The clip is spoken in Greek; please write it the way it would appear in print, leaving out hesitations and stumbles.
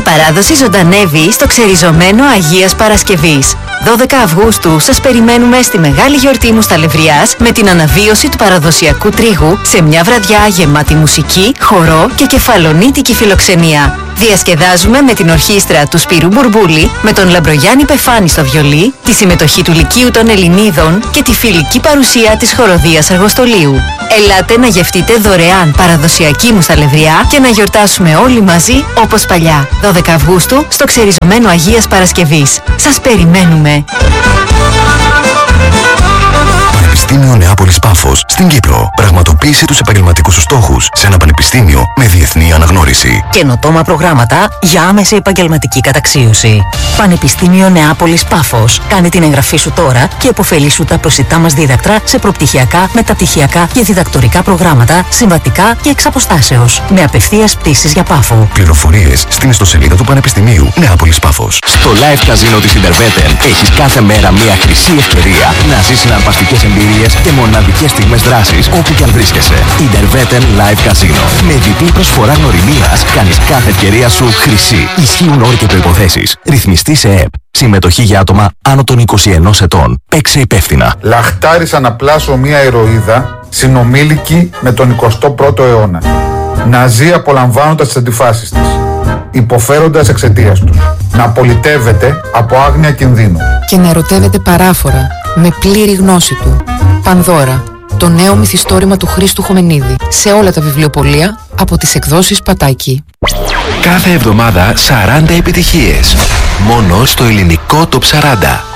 παράδοση ζωντανεύει στο ξεριζωμένο Αγίας Παρασκευής. 12 Αυγούστου σας περιμένουμε στη μεγάλη γιορτή Μουσταλευριάς με την αναβίωση του παραδοσιακού τρίγου σε μια βραδιά γεμάτη μουσική, χορό και κεφαλονίτικη φιλοξενία. Διασκεδάζουμε με την ορχήστρα του Σπύρου Μπουρμπούλη, με τον Λαμπρογιάννη Πεφάνη στο βιολί, τη συμμετοχή του Λυκείου των Ελληνίδων και τη φιλική παρουσία της χοροδίας Αργοστολίου. Ελάτε να γευτείτε δωρεάν παραδοσιακή Μουσταλευριά και να γιορτάσουμε όλοι μαζί όπως παλιά. 12 Αυγούστου στο ξεριζωμένο Αγίας Παρασκευής. Σας περιμένουμε! Πανεπιστήμιο Νεάπολης Πάφος στην Κύπρο. Πραγματοποίησε τους επαγγελματικούς σου στόχους σε ένα πανεπιστήμιο με διεθνή αναγνώριση. Καινοτόμα προγράμματα για άμεση επαγγελματική καταξίωση. Πανεπιστήμιο Νεάπολης Πάφος. Κάνε την εγγραφή σου τώρα και επωφελήσου τα προσιτά μας δίδακτρα σε προπτυχιακά, μεταπτυχιακά και διδακτορικά προγράμματα, συμβατικά και εξ αποστάσεως. Με απευθείας πτήσεις για Πάφο. Πληροφορίες στην ιστοσελίδα του Πανεπιστημίου Νεάπολης Πάφος. Στο live καζίνο της Interveten έχεις κάθε μέρα μια χρυσή ευκαιρία να ζεις συναρπαστικές εμπειρίες και μοναδικές στιγμές δράσης όπου κι αν βρίσκεσαι. Interveten Live Casino. Με διπλή προσφορά γνωριμίας κάνεις κάθε ευκαιρία σου χρυσή. Ισχύουν όροι και προϋποθέσεις. Ρυθμιστή σε ΕΠ. Συμμετοχή για άτομα άνω των 21 ετών. Παίξε υπεύθυνα. Λαχτάρισα να πλάσω μια ηρωίδα συνομήλικη με τον 21ο αιώνα. Να ζει απολαμβάνοντας τις αντιφάσεις της, υποφέροντας εξαιτίας τους. Να πολιτεύεται από άγνοια κινδύνου. Και να ερωτεύεται παράφορα, με πλήρη γνώση του. Πανδώρα, το νέο μυθιστόρημα του Χρήστου Χομενίδη. Σε όλα τα βιβλιοπωλεία από τις εκδόσεις Πατάκη. Κάθε εβδομάδα 40 επιτυχίες. Μόνο στο ελληνικό Top 40.